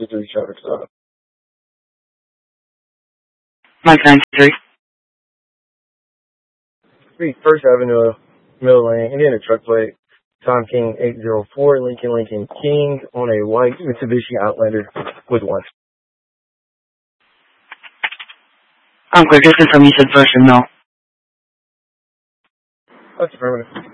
to each other. So. Mike 93. First Avenue, Middle Lane, Indiana truck plate, Tom King 804, Lincoln King on a white Mitsubishi Outlander with one. I'm clear. Just confirm you said first or no. That's affirmative.